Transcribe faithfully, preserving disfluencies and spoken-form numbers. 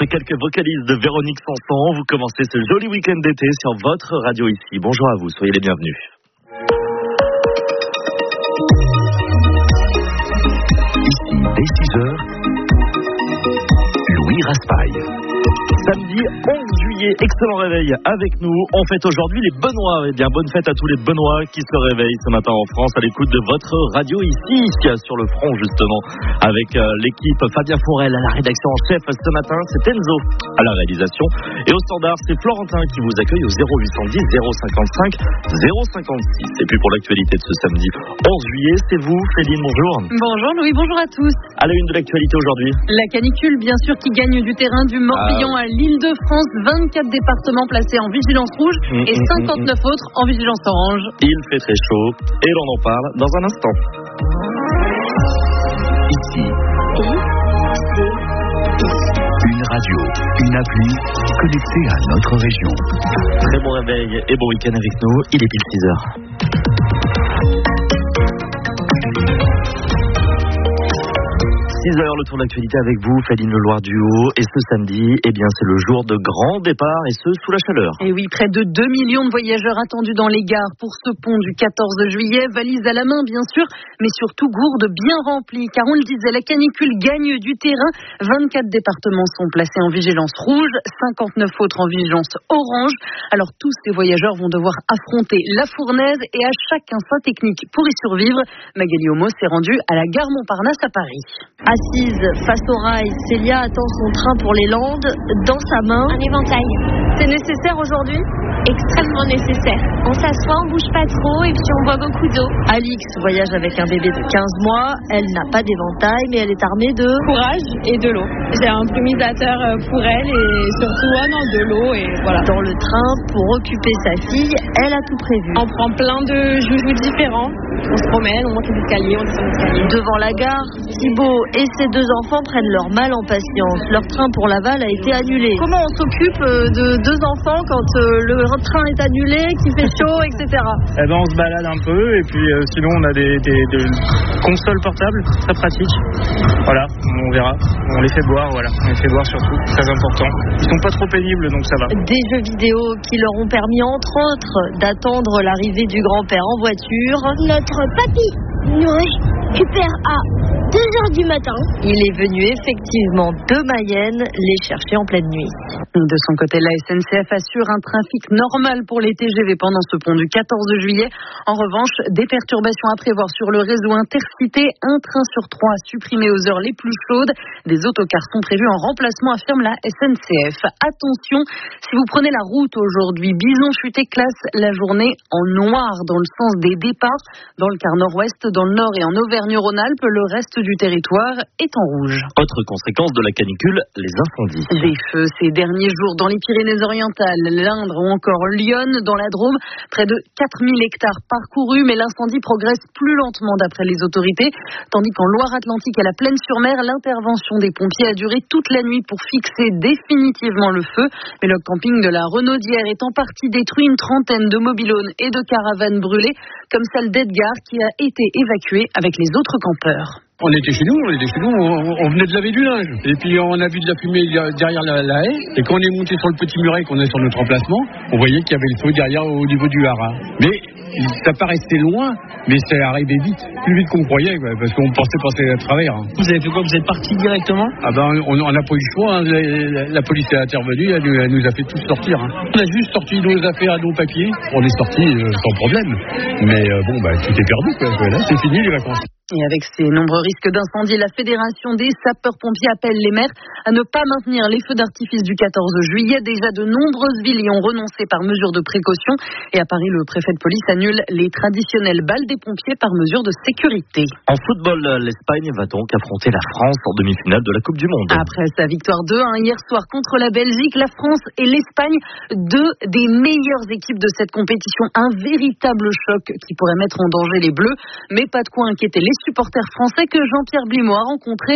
quelques vocalises de Véronique Sanson. Vous commencez ce joli week-end d'été sur votre radio ici. Bonjour à vous, soyez les bienvenus. Ici, dès six heures, Louis Raspail. Samedi onze juillet, excellent réveil avec nous. On fête aujourd'hui les Benoît. Eh bien, bonne fête à tous les Benoît qui se réveillent ce matin en France à l'écoute de votre radio ici, sur le front justement, avec euh, l'équipe Fabien Forel à la rédaction en chef ce matin. C'est Enzo à la réalisation. Et au standard, c'est Florentin qui vous accueille au zéro huit cent dix zéro cinquante-cinq zéro cinquante-six. Et puis pour l'actualité de ce samedi onze juillet, c'est vous, Féline, bonjour. Bonjour Louis, bonjour à tous. À la une de l'actualité aujourd'hui. La canicule, bien sûr, qui gagne du terrain du Morbihan ah. à l'Île-de-France. vingt-quatre départements placés en vigilance rouge mmh, et cinquante-neuf mmh, mmh. autres en vigilance orange. Il fait très chaud et l'on en parle dans un instant. Ici. Une radio, une appli connectée à notre région. Très bon réveil et bon week-end avec nous. Il est pile six heures. six heures, le tour de l'actualité avec vous, Féline Leloir-Duhaut. Et ce samedi, eh bien, c'est le jour de grand départ et ce, sous la chaleur. Et oui, près de deux millions de voyageurs attendus dans les gares pour ce pont du quatorze juillet. Valise à la main, bien sûr, mais surtout gourde bien remplie. Car on le disait, la canicule gagne du terrain. vingt-quatre départements sont placés en vigilance rouge, cinquante-neuf autres en vigilance orange. Alors, tous ces voyageurs vont devoir affronter la fournaise et à chacun sa technique pour y survivre. Magali Homo s'est rendue à la gare Montparnasse à Paris. Assise face au rail, Célia attend son train pour les Landes. Dans sa main, un éventail. C'est nécessaire aujourd'hui ? Extrêmement nécessaire. On s'assoit, on bouge pas trop et puis on boit beaucoup d'eau. Alix voyage avec un bébé de quinze mois. Elle n'a pas d'éventail, mais elle est armée de courage et de l'eau. J'ai un plumisateur pour elle et surtout oh non, de l'eau et voilà. Dans le train, pour occuper sa fille, elle a tout prévu. On prend plein de joujoux différents. On se promène, on monte les escaliers, on descend les escaliers. Devant la gare, Thibaut et ses deux enfants prennent leur mal en patience. Leur train pour Laval a été annulé. Comment on s'occupe de deux enfants quand le train est annulé, qu'il fait chaud, et cetera. Eh ben on se balade un peu et puis euh, sinon on a des, des, des consoles portables, très pratiques. Voilà, on verra. On les fait boire, voilà. On les fait boire surtout, très important. Ils sont pas trop pénibles donc ça va. Des jeux vidéo qui leur ont permis entre autres d'attendre l'arrivée du grand-père en voiture. Notre papy nous récupère à deux heures du matin. Il est venu effectivement de Mayenne les chercher en pleine nuit. De son côté, la S N C F assure un trafic normal pour les T G V pendant ce pont du quatorze juillet. En revanche, des perturbations à prévoir sur le réseau Intercité. Un train sur trois supprimé aux heures les plus chaudes. Des autocars sont prévus en remplacement, affirme la S N C F. Attention, si vous prenez la route aujourd'hui, Bison Chuté classe la journée en noir dans le sens des départs. Dans le quart nord-ouest, dans le nord et en Auvergne-Rhône-Alpes, le reste du territoire est en rouge. Autre conséquence de la canicule, les incendies. Des feux ces derniers jours dans les Pyrénées-Orientales, l'Indre ou encore Lyon, dans la Drôme. Près de quatre mille hectares parcourus, mais l'incendie progresse plus lentement d'après les autorités. Tandis qu'en Loire-Atlantique, à la Plaine-sur-Mer, l'intervention des pompiers a duré toute la nuit pour fixer définitivement le feu. Mais le camping de la Renaudière est en partie détruit. Une trentaine de mobil-homes et de caravanes brûlées, comme celle d'Edgar qui a été évacuée avec les autres campeurs. On était chez nous, on était chez nous, on, on venait de laver du linge. Et puis on a vu de la fumée derrière la, la haie. Et quand on est monté sur le petit muret, qu'on est sur notre emplacement, on voyait qu'il y avait le feu derrière au niveau du haras. Mais ça paraissait loin, mais c'est arrivé vite, plus vite qu'on croyait, quoi, parce qu'on pensait passer à travers. Vous avez fait quoi? Vous êtes parti directement? Ah ben on n'a pas eu le choix, hein. la, la police est intervenue, elle, elle nous a fait tous sortir. Hein. On a juste sorti nos affaires, nos papiers, on est sortis euh, sans problème. Mais euh, bon, bah, tout est perdu, quoi. Là, c'est fini les vacances. Et avec ces nombreux risques d'incendie, la Fédération des sapeurs-pompiers appelle les maires à ne pas maintenir les feux d'artifice du quatorze juillet. Déjà, de nombreuses villes y ont renoncé par mesure de précaution. Et à Paris, le préfet de police annule les traditionnelles balles des pompiers par mesure de sécurité. En football, l'Espagne va donc affronter la France en demi-finale de la Coupe du Monde. Après sa victoire deux un hier soir contre la Belgique, la France et l'Espagne, deux des meilleures équipes de cette compétition. Un véritable choc qui pourrait mettre en danger les Bleus. Mais pas de quoi inquiéter les supporters français que Jean-Pierre Blimaud a rencontré